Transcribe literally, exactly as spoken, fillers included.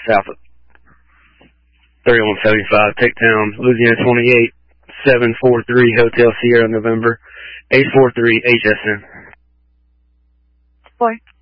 south of thirty-one seventy-five, Ticktown, Louisiana twenty-eight, seven four three, Hotel Sierra, November, eight four three, H S N. Boy.